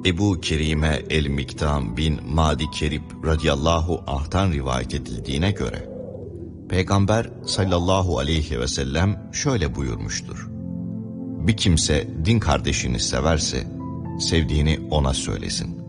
Ebu Kerime el-Miktam bin Madi Kerib radıyallahu anh'tan rivayet edildiğine göre, Peygamber sallallahu aleyhi ve sellem şöyle buyurmuştur: Bir kimse din kardeşini severse, sevdiğini ona söylesin.